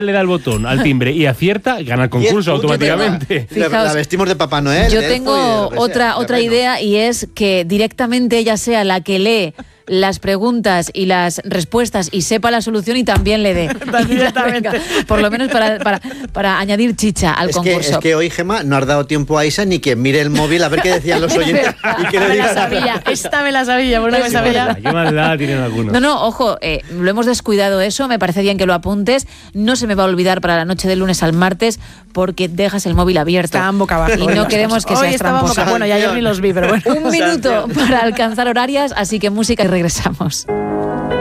le da el botón al timbre y acierta, gana el concurso automáticamente. La vestimos de Papá Noel. Yo tengo otra idea, y es que directamente ella sea la que lee las preguntas y las respuestas y sepa la solución y también le dé. Venga, por lo menos para añadir chicha al concurso. Es que hoy, Gemma, no has dado tiempo a Isa ni que mire el móvil a ver qué decían los oyentes y que le diga. Esta me la sabía, por una me sabía. ¿Qué maldad tienen algunos? No, ojo, lo hemos descuidado eso, me parece bien que lo apuntes. No se me va a olvidar para la noche del lunes al martes, porque dejas el móvil abierto. Estaban boca abajo. Y no queremos que seas tramposa. Bueno, ya yo ni los vi, pero bueno. Un minuto para alcanzar horarias, así que música y regresamos.